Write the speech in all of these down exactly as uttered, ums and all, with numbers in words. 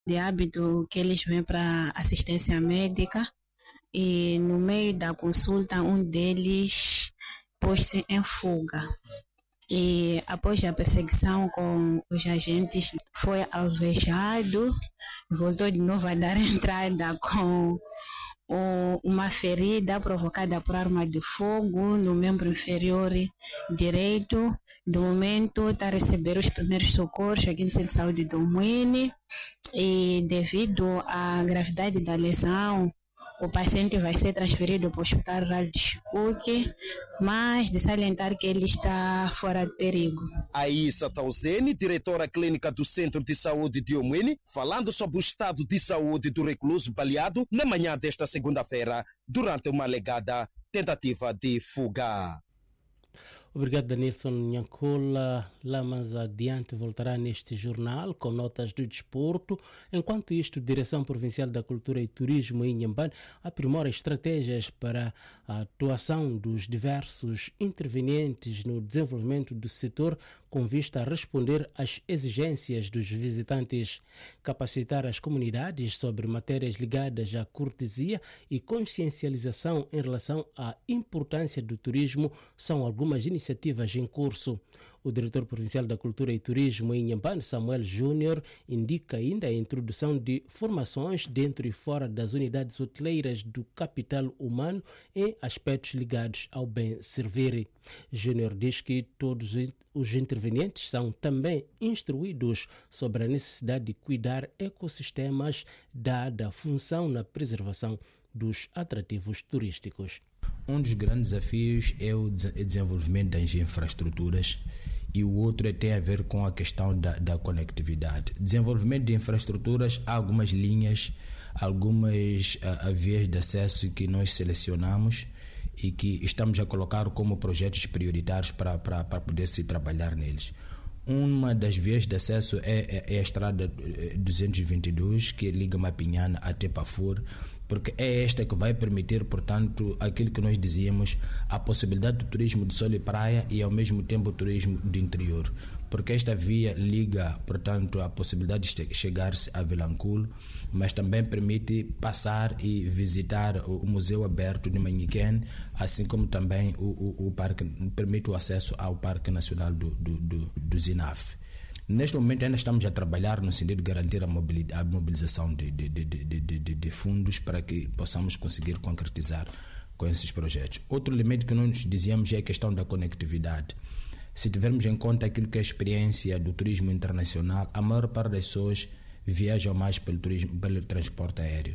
de hábito que eles vêm para assistência médica e no meio da consulta um deles pôs-se em fuga. E após a perseguição com os agentes foi alvejado, voltou de novo a dar entrada com uma ferida provocada por arma de fogo no membro inferior direito. Do momento está a receber os primeiros socorros aqui no Centro de Saúde do Moinho e devido à gravidade da lesão, o paciente vai ser transferido para o Hospital Rural de Chicuque, mas de salientar que ele está fora de perigo. Aissa Tauzeni, diretora clínica do Centro de Saúde de Omwini, falando sobre o estado de saúde do recluso baleado na manhã desta segunda-feira, durante uma alegada tentativa de fuga. Obrigado, Danilson Nhancola. Lá mais adiante voltará neste jornal com notas do desporto. Enquanto isto, a Direção Provincial da Cultura e Turismo em Inhambane aprimora estratégias para a atuação dos diversos intervenientes no desenvolvimento do setor com vista a responder às exigências dos visitantes, capacitar as comunidades sobre matérias ligadas à cortesia e consciencialização em relação à importância do turismo são algumas iniciativas em curso. O diretor provincial da Cultura e Turismo em Inhambane, Samuel Júnior, indica ainda a introdução de formações dentro e fora das unidades hoteleiras do capital humano em aspectos ligados ao bem servir. Júnior diz que todos os intervenientes são também instruídos sobre a necessidade de cuidar ecossistemas, dada a função na preservação dos atrativos turísticos. Um dos grandes desafios é o desenvolvimento das infraestruturas e o outro tem a ver com a questão da, da conectividade. Desenvolvimento de infraestruturas, há algumas linhas, algumas uh, vias de acesso que nós selecionamos e que estamos a colocar como projetos prioritários para, para, para poder se trabalhar neles. Uma das vias de acesso é, é, é a estrada duzentos e vinte e dois, que liga Mapinhana até Pafur, porque é esta que vai permitir, portanto, aquilo que nós dizíamos, a possibilidade do turismo de sol e praia e, ao mesmo tempo, o turismo do interior. Porque esta via liga, portanto, a possibilidade de chegar-se a Vilanculo, mas também permite passar e visitar o Museu Aberto de Manhiquén, assim como também o, o, o parque, permite o acesso ao Parque Nacional do, do, do, do Zinaf. Neste momento ainda estamos a trabalhar no sentido de garantir a mobilização de, de, de, de, de, de fundos para que possamos conseguir concretizar com esses projetos. Outro elemento que nós dizíamos é a questão da conectividade. Se tivermos em conta aquilo que é a experiência do turismo internacional, a maior parte das pessoas viajam mais pelo, turismo, pelo transporte aéreo.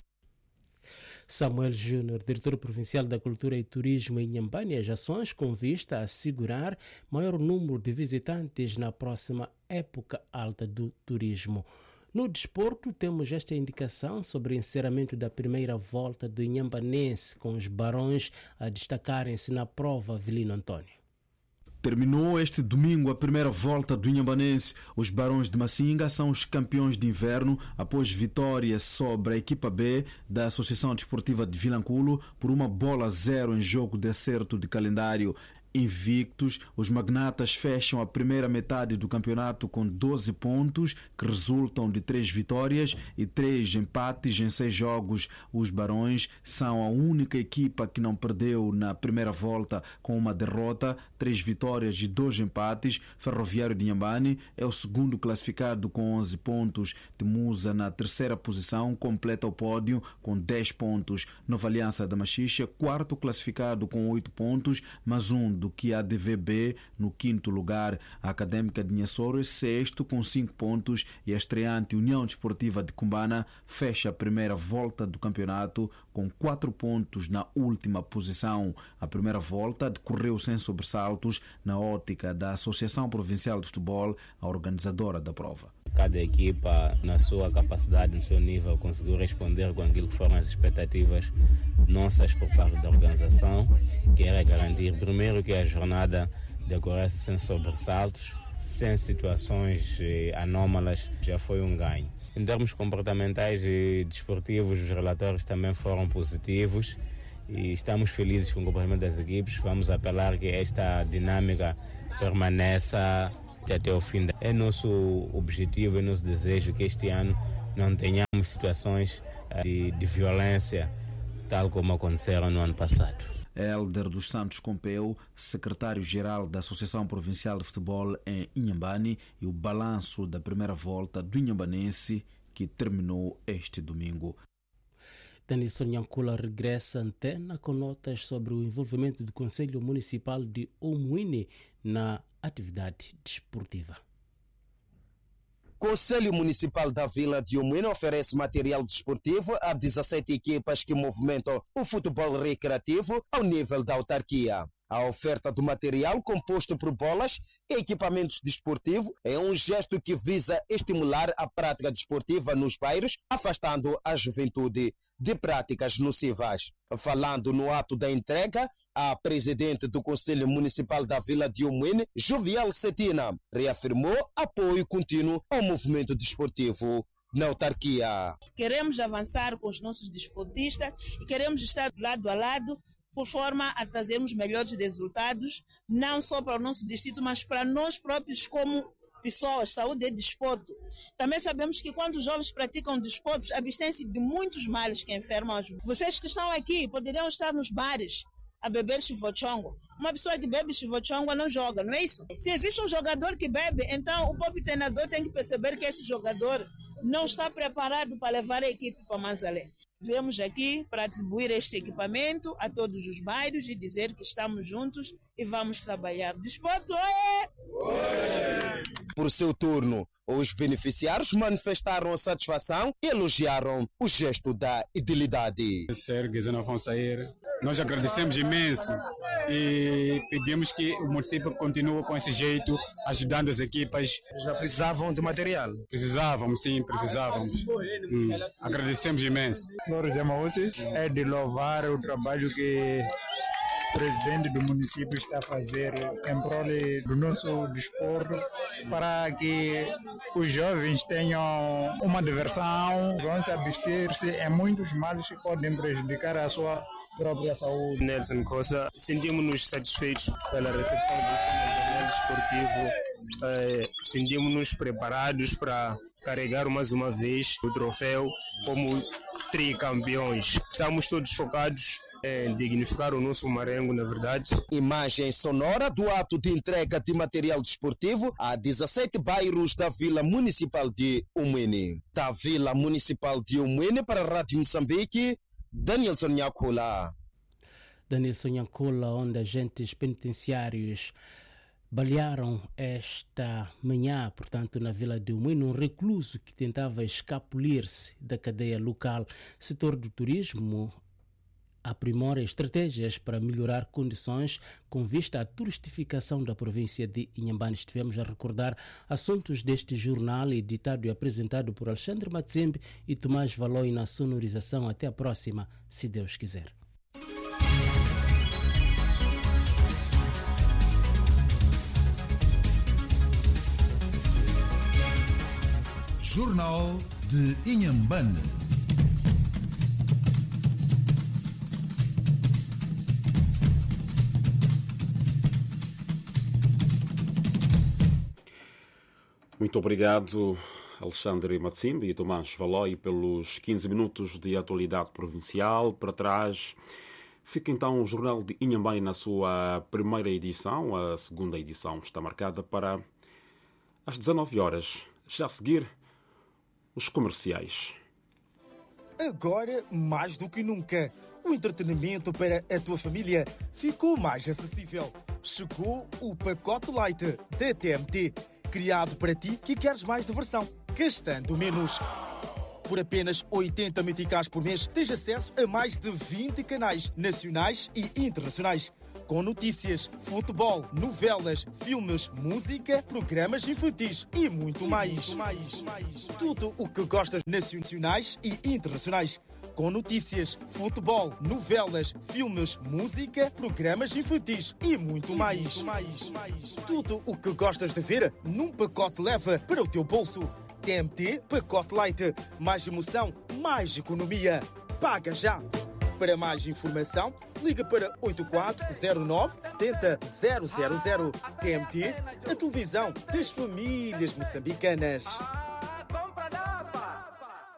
Samuel Júnior, diretor provincial da Cultura e Turismo em Inhambane, as ações com vista a assegurar maior número de visitantes na próxima época alta do turismo. No desporto, temos esta indicação sobre o encerramento da primeira volta do Inhambanense, com os Barões a destacarem-se na prova Avelino Antônio. Terminou este domingo a primeira volta do Inhambanense. Os Barões de Massinga são os campeões de inverno após vitória sobre a equipa B da Associação Desportiva de Vilanculo por uma bola a zero em jogo de acerto de calendário. Invictos, os magnatas fecham a primeira metade do campeonato com doze pontos, que resultam de três vitórias e três empates em seis jogos. Os Barões são a única equipa que não perdeu na primeira volta, com uma derrota, três vitórias e dois empates. Ferroviário de Inhambane é o segundo classificado com onze pontos. Temusa, na terceira posição, completa o pódio com dez pontos. Nova Aliança da Machixe, quarto classificado com oito pontos, mas um do que a D V B no quinto lugar. A Académica de Nhassoro é sexto com cinco pontos e a estreante União Desportiva de Cumbana fecha a primeira volta do campeonato com quatro pontos na última posição. A primeira volta decorreu sem sobressaltos na ótica da Associação Provincial de Futebol, a organizadora da prova. Cada equipa, na sua capacidade, no seu nível, conseguiu responder com aquilo que foram as expectativas nossas por parte da organização, que era garantir, primeiro, que a jornada decorresse sem sobressaltos, sem situações anómalas, já foi um ganho. Em termos comportamentais e desportivos, os relatórios também foram positivos e estamos felizes com o comportamento das equipes. Vamos apelar que esta dinâmica permaneça até o fim. É nosso objetivo, é nosso desejo que este ano não tenhamos situações de, de violência, tal como aconteceram no ano passado. Hélder dos Santos Compeu, secretário-geral da Associação Provincial de Futebol em Inhambane, e o balanço da primeira volta do Inhambanense, que terminou este domingo. Danilson Nhankula regressa à antena com notas sobre o envolvimento do Conselho Municipal de Omuine na atividade desportiva. Conselho Municipal da Vila de Omuine oferece material desportivo a dezessete equipas que movimentam o futebol recreativo ao nível da autarquia. A oferta do material, composto por bolas e equipamentos desportivos, é um gesto que visa estimular a prática desportiva nos bairros, afastando a juventude de práticas nocivas. Falando no ato da entrega, a presidente do Conselho Municipal da Vila de Omuine, Jovial Cetina, reafirmou apoio contínuo ao movimento desportivo na autarquia. Queremos avançar com os nossos desportistas e queremos estar lado a lado por forma a trazermos melhores resultados, não só para o nosso distrito, mas para nós próprios como pessoas. Saúde é desporto. Também sabemos que quando os jovens praticam desportos, abstêm-se de muitos males que enfermam os. Vocês que estão aqui poderiam estar nos bares a beber chivochongo. Uma pessoa que bebe chivochongo não joga, não é isso? Se existe um jogador que bebe, então o próprio treinador tem que perceber que esse jogador não está preparado para levar a equipe para Manzalé. Viemos aqui para atribuir este equipamento a todos os bairros e dizer que estamos juntos e vamos trabalhar. Desporto é! Por seu turno, os beneficiários manifestaram a satisfação e elogiaram o gesto da idilidade. Sergues não vão sair. Nós agradecemos imenso e pedimos que o município continue com esse jeito, ajudando as equipas. Já precisavam de material? Precisávamos, sim, precisávamos. Hum. Agradecemos imenso. Flores Emaúce, é de louvar o trabalho que o presidente do município está a fazer em prol do nosso desporto para que os jovens tenham uma diversão, vão se abster-se em muitos males que podem prejudicar a sua própria saúde. Nelson Costa, sentimos-nos satisfeitos pela recepção do material desportivo, eh, sentimos-nos preparados para carregar mais uma vez o troféu como tricampeões. Estamos todos focados em dignificar o nosso Marengo, na verdade. Imagem sonora do ato de entrega de material desportivo a dezessete bairros da Vila Municipal de Omuine. Da Vila Municipal de Omuine para a Rádio Moçambique, Danilson Nhankula. Danilson Nhankula, onde agentes penitenciários balearam esta manhã, portanto, na Vila de Omuine, um recluso que tentava escapulir-se da cadeia local. Setor do turismo aprimora estratégias para melhorar condições com vista à turistificação da província de Inhambane. Estivemos a recordar assuntos deste jornal, editado e apresentado por Alexandre Matsembe e Tomás Valoi na sonorização. Até a próxima, se Deus quiser. Jornal de Inhambane. Muito obrigado, Alexandre Matsimbe e Tomás Valoi, pelos quinze minutos de atualidade provincial. Para trás fica então o Jornal de Inhambane na sua primeira edição. A segunda edição está marcada para às dezanove horas. Já a seguir, os comerciais. Agora, mais do que nunca, o entretenimento para a tua família ficou mais acessível. Chegou o pacote Light da T M T, criado para ti que queres mais diversão, gastando menos. Por apenas oitenta meticais por mês, tens acesso a mais de vinte canais nacionais e internacionais, com notícias, futebol, novelas, filmes, música, programas infantis e muito mais. mais. Tudo o que gostas nacionais e internacionais, com notícias, futebol, novelas, filmes, música, programas infantis e muito mais. Tudo o que gostas de ver num pacote leva para o teu bolso. T M T Pacote Light. Mais emoção, mais economia. Paga já! Para mais informação, liga para oito quatro zero nove sete zero zero zero zero. T M T, a televisão das famílias moçambicanas.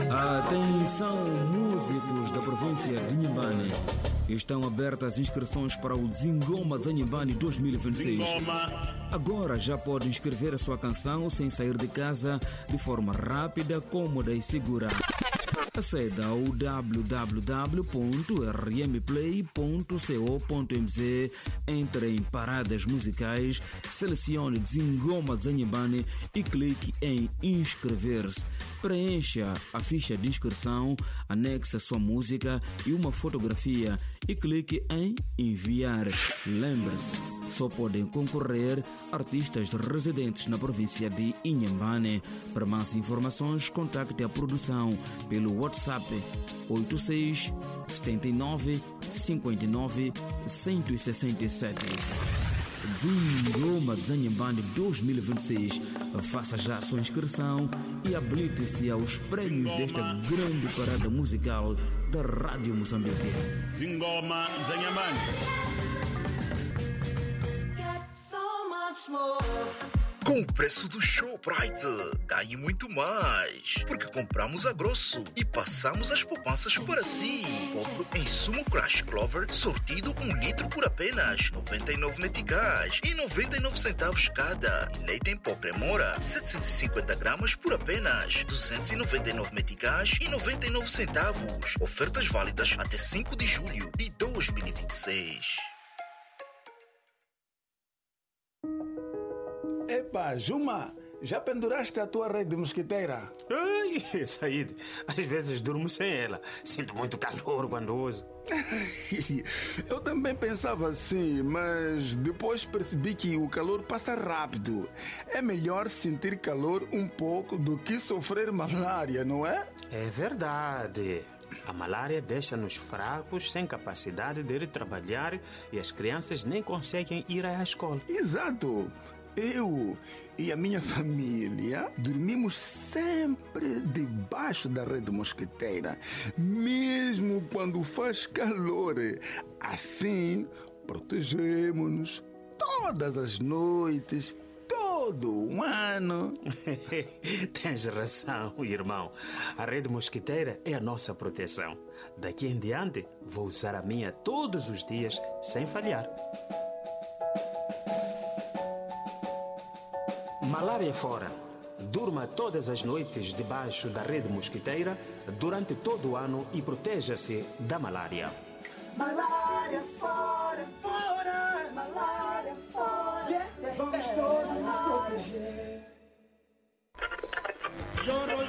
Atenção, músicos da província de Inhambane. Estão abertas inscrições para o Zingoma Zanyimbane dois mil e vinte e seis. Agora já pode inscrever a sua canção sem sair de casa de forma rápida, cômoda e segura. Acede ao w w w ponto r m play ponto co ponto m z, entre em paradas musicais, selecione Zingoma Zanyimbane e clique em inscrever-se. Preencha a ficha de inscrição, anexe a sua música e uma fotografia e clique em enviar. Lembre-se, só podem concorrer artistas residentes na província de Inhambane. Para mais informações, contacte a produção pelo WhatsApp oito seis sete nove cinco nove um seis sete. Zingoma Zanyimbane dois mil e vinte e seis. Faça já a sua inscrição e habilite-se aos prémios desta grande parada musical da Rádio Moçambique. Zingoma Zanyimbane. Com o preço do Shoprite, ganhe muito mais, porque compramos a grosso e passamos as poupanças para si. Compre em sumo Crash Clover, sortido um litro por apenas noventa e nove meticais e noventa e nove centavos cada. Leite em pó Cremora, setecentos e cinquenta gramas por apenas duzentos e noventa e nove meticais e noventa e nove centavos. Ofertas válidas até cinco de julho de dois mil e vinte e seis. Epa, Juma, já penduraste a tua rede mosquiteira? Ai, Said, às vezes durmo sem ela. Sinto muito calor quando uso. Eu também pensava assim, mas depois percebi que o calor passa rápido. É melhor sentir calor um pouco do que sofrer malária, não é? É verdade. A malária deixa-nos fracos, sem capacidade de ir trabalhar e as crianças nem conseguem ir à escola. Exato. Eu e a minha família dormimos sempre debaixo da rede mosquiteira, mesmo quando faz calor. Assim, protegemos-nos todas as noites, todo o ano. Tens razão, irmão. A rede mosquiteira é a nossa proteção. Daqui em diante, vou usar a minha todos os dias, sem falhar. Malária fora. Durma todas as noites debaixo da rede mosquiteira durante todo o ano e proteja-se da malária. Malária fora, fora, malária fora. Yeah, vamos todos nos proteger. Choro